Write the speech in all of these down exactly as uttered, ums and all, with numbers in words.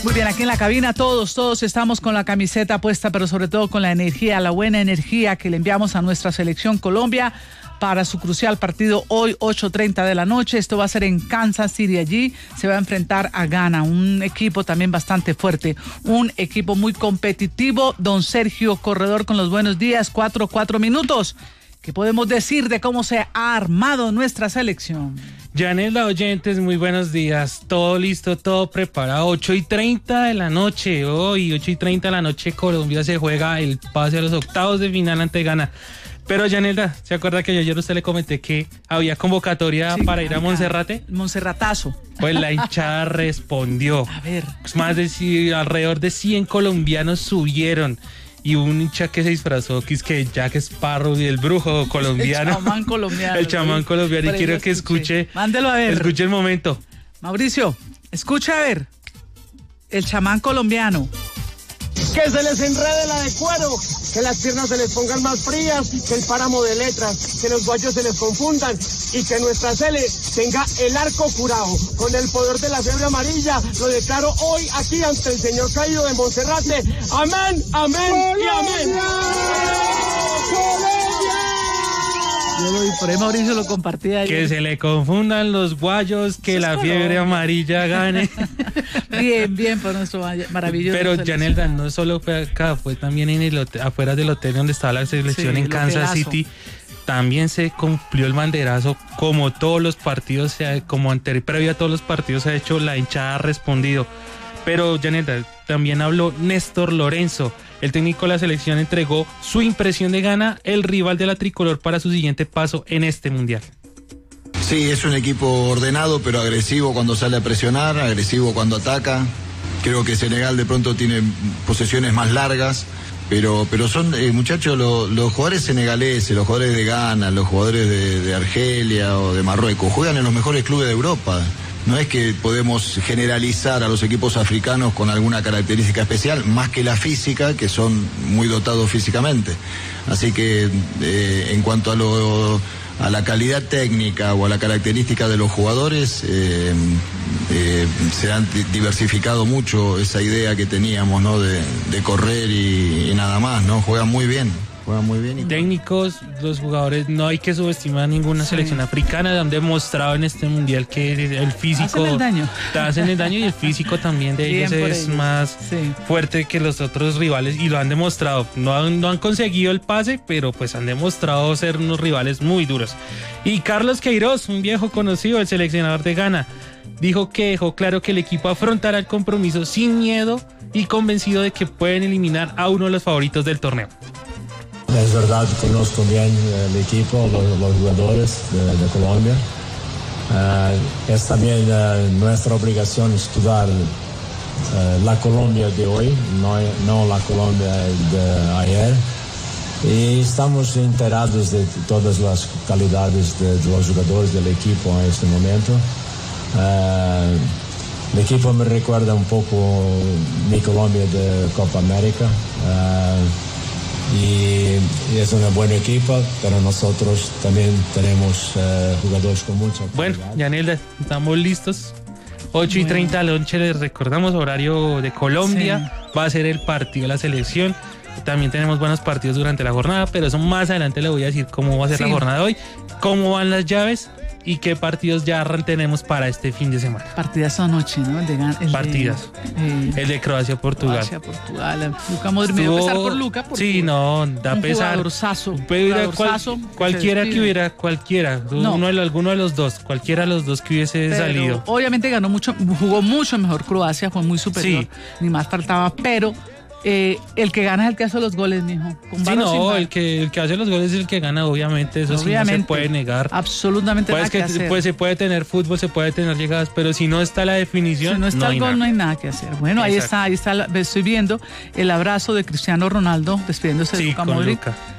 Muy bien, aquí en la cabina todos, todos estamos con la camiseta puesta, pero sobre todo con la energía, la buena energía que le enviamos a nuestra selección Colombia para su crucial partido hoy, ocho treinta de la noche. Esto va a ser en Kansas City. Allí se va a enfrentar a Ghana, un equipo también bastante fuerte, un equipo muy competitivo. Don Sergio Corredor con los buenos días, cuatro, cuatro minutos. ¿Qué podemos decir de cómo se ha armado nuestra selección? Yanela, oyentes, muy buenos días. Todo listo, todo preparado. ocho y treinta de la noche. Hoy, ocho y treinta de la noche, Colombia se juega el pase a los octavos de final ante Ghana. Pero, Yanela, ¿se acuerda que yo ayer a usted le comenté que había convocatoria sí, para ir a Monserrate? Monserratazo. Pues la hinchada respondió. A ver. Más de alrededor de cien colombianos subieron. Y un hincha que se disfrazó, que es que Jack Sparrow y el brujo colombiano. El chamán colombiano. El chamán colombiano. Y quiero que escuche. Mándelo a ver. Escuche el momento. Mauricio, escucha a ver. El chamán colombiano. Que se les enrede la de cuero, que las piernas se les pongan más frías, que el páramo de letras, que los guayos se les confundan y que nuestra Sele tenga el arco curado. Con el poder de la fiebre amarilla, lo declaro hoy aquí ante el señor caído de Monserrate. Amén, amén y amén. Yo lo vi por ahí, Mauricio lo compartía ayer. Que se le confundan los guayos, que la fiebre amarilla gane. Bien, bien por nuestro maravilloso. Pero Yanelda, no solo fue acá, fue también en el hotel, afuera del hotel donde estaba la selección, sí, en Kansas City. También se cumplió el banderazo, como todos los partidos, como anterior, previo a todos los partidos se ha hecho, la hinchada ha respondido. Pero Yanelda, también habló Néstor Lorenzo. El técnico de la selección entregó su impresión de Ghana, el rival de la tricolor, para su siguiente paso en este mundial. Sí, es un equipo ordenado, pero agresivo cuando sale a presionar, agresivo cuando ataca. Creo que Senegal de pronto tiene posesiones más largas, pero, pero son, eh, muchachos, lo, los jugadores senegaleses, los jugadores de Ghana, los jugadores de, de Argelia o de Marruecos, juegan en los mejores clubes de Europa. No es que podemos generalizar a los equipos africanos con alguna característica especial, más que la física, que son muy dotados físicamente. Así que eh, en cuanto a, lo, a la calidad técnica o a la característica de los jugadores, eh, eh, se han diversificado mucho esa idea que teníamos, ¿no? de, de correr y, y nada más, ¿no? Juegan muy bien. Juegan muy bien. Y técnicos, los jugadores, no hay que subestimar a ninguna sí. selección africana. Han demostrado en este mundial que el físico hacen el daño, hacen el daño y el físico también de ellos es ellos. más sí. fuerte que los otros rivales y lo han demostrado. No han, no han conseguido el pase, pero pues han demostrado ser unos rivales muy duros. Y Carlos Queiroz, un viejo conocido, el seleccionador de Ghana, dijo que dejó claro que el equipo afrontará el compromiso sin miedo y convencido de que pueden eliminar a uno de los favoritos del torneo. Es verdad, conozco bien el equipo, los, los jugadores de, de Colombia. Uh, es también uh, nuestra obligación estudiar uh, la Colombia de hoy, no, no la Colombia de ayer. Y estamos enterados de todas las calidades de, de los jugadores del equipo en este momento. Uh, el equipo me recuerda un poco mi Colombia de Copa América. Uh, Y es una buena equipa, pero nosotros también tenemos uh, jugadores con mucha calidad. Bueno, Yanelda, estamos listos. ocho y treinta de la noche, les recordamos, horario de Colombia. Sí. Va a ser el partido de la selección. También tenemos buenos partidos durante la jornada, pero eso más adelante le voy a decir cómo va a ser sí. la jornada de hoy, cómo van las llaves y qué partidos ya tenemos para este fin de semana. Partidas anoche, ¿no? El de, el Partidas. De, eh, el de Croacia-Portugal. Croacia-Portugal. Luka Modric, me voy a empezar por Luka. Sí, no, da un pesar. Jugadorzazo, cual, cualquiera que hubiera, cualquiera. No. Uno, alguno de los dos, cualquiera de los dos que hubiese pero, salido. Obviamente ganó mucho, jugó mucho mejor Croacia, fue muy superior. Sí. Ni más faltaba, pero... Eh, el que gana es el que hace los goles, mijo. Con sí, no, el que, el que hace los goles es el que gana, obviamente. Eso obviamente, sí no se puede negar. Absolutamente pues nada que, que hacer. Pues se puede tener fútbol, se puede tener llegadas, pero si no está la definición, si no está no el hay gol, nada. no hay nada que hacer. Bueno, Exacto. ahí está, ahí está. Estoy viendo el abrazo de Cristiano Ronaldo despidiéndose sí, de Luka Modric. Luka.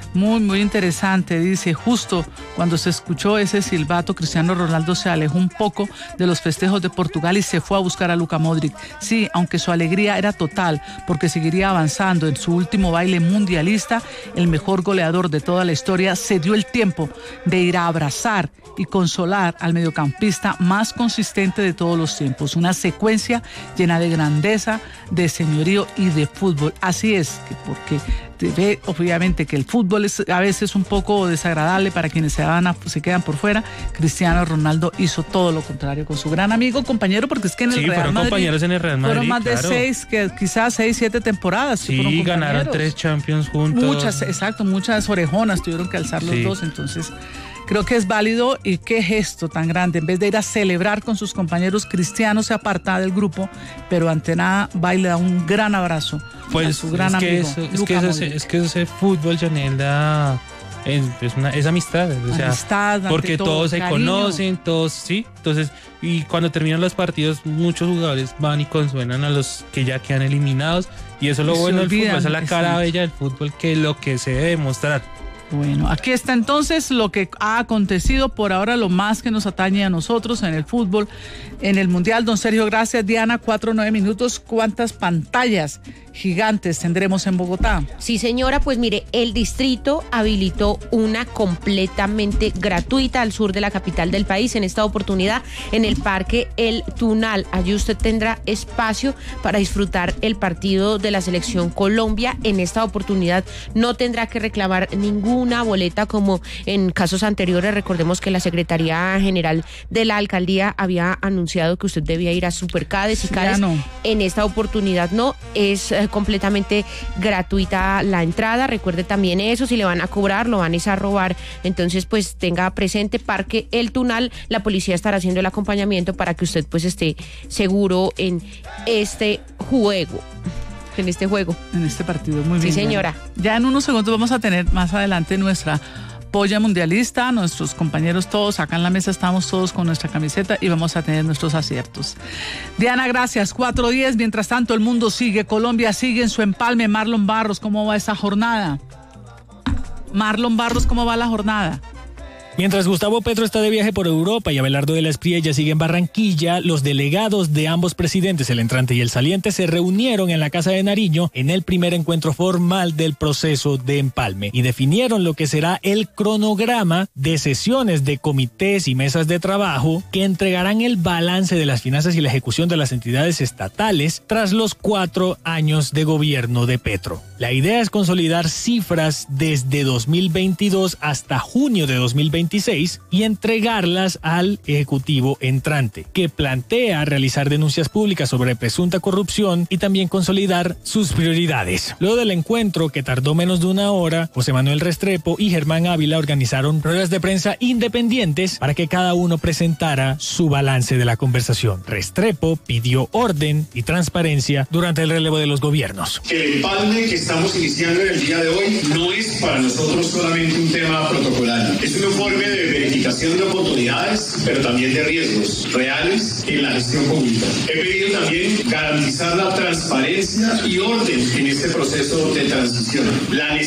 Muy, muy interesante. Dice, justo cuando se escuchó ese silbato, Cristiano Ronaldo se alejó un poco de los festejos de Portugal y se fue a buscar a Luka Modric. Sí, aunque su alegría era total, porque seguiría avanzando en su último baile mundialista, el mejor goleador de toda la historia se dio el tiempo de ir a abrazar y consolar al mediocampista más consistente de todos los tiempos. Una secuencia llena de grandeza, de señorío y de fútbol. Así es, que porque ve obviamente que el fútbol es a veces un poco desagradable para quienes se, van a, se quedan por fuera. Cristiano Ronaldo hizo todo lo contrario con su gran amigo, compañero, porque es que en el sí, Real fueron Madrid compañeros en el Real Madrid, fueron más claro. de seis, que quizás seis, siete temporadas. Sí, ganaron tres Champions juntos. Muchas, exacto, muchas orejonas tuvieron que alzar los sí. dos, entonces creo que es válido. Y qué gesto tan grande, en vez de ir a celebrar con sus compañeros, Cristiano se aparta del grupo, pero ante nada va y le da un gran abrazo pues, a su gran es que amigo. Eso, es, que eso, es que ese fútbol, Janelda, es, es, una, es amistad, o sea, amistad, porque todo, todos se cariño. conocen, todos, sí, entonces, y cuando terminan los partidos, muchos jugadores van y consuelan a los que ya quedan eliminados, y eso es lo y bueno del fútbol, esa es la cara sí. bella del fútbol, que es lo que se debe demostrar. Bueno, aquí está entonces lo que ha acontecido por ahora, lo más que nos atañe a nosotros en el fútbol, en el Mundial. Don Sergio, gracias. Diana, cuatro o nueve minutos. ¿Cuántas pantallas gigantes tendremos en Bogotá? Sí, señora, pues mire, el distrito habilitó una completamente gratuita al sur de la capital del país, en esta oportunidad en el Parque El Tunal. Allí usted tendrá espacio para disfrutar el partido de la Selección Colombia. En esta oportunidad no tendrá que reclamar ningún una boleta como en casos anteriores. Recordemos que la Secretaría General de la Alcaldía había anunciado que usted debía ir a Supercades y Cades. No. En esta oportunidad no, es eh, completamente gratuita la entrada. Recuerde también eso, si le van a cobrar, lo van a robar. Entonces, pues tenga presente Parque El Tunal. La policía estará haciendo el acompañamiento para que usted pues esté seguro en este juego. En este juego. En este partido, muy bien. Sí, señora. Ya en unos segundos vamos a tener más adelante nuestra polla mundialista, nuestros compañeros todos, acá en la mesa estamos todos con nuestra camiseta y vamos a tener nuestros aciertos. Diana, gracias. cuatro diez, mientras tanto el mundo sigue, Colombia sigue en su empalme. Marlon Barros, ¿cómo va esa jornada? Marlon Barros, ¿cómo va la jornada? Mientras Gustavo Petro está de viaje por Europa y Abelardo de la Espriella sigue en Barranquilla, los delegados de ambos presidentes, el entrante y el saliente, se reunieron en la Casa de Nariño en el primer encuentro formal del proceso de empalme y definieron lo que será el cronograma de sesiones de comités y mesas de trabajo que entregarán el balance de las finanzas y la ejecución de las entidades estatales tras los cuatro años de gobierno de Petro. La idea es consolidar cifras desde dos mil veintidós hasta junio de dos mil veintiséis y entregarlas al Ejecutivo entrante, que plantea realizar denuncias públicas sobre presunta corrupción y también consolidar sus prioridades. Luego del encuentro, que tardó menos de una hora, José Manuel Restrepo y Germán Ávila organizaron ruedas de prensa independientes para que cada uno presentara su balance de la conversación. Restrepo pidió orden y transparencia durante el relevo de los gobiernos. El empalme que estamos iniciando en el día de hoy no es para nosotros solamente un tema protocolario, es un informe de verificación de oportunidades, pero también de riesgos reales en la gestión pública. He pedido también garantizar la transparencia y orden en este proceso de transición. La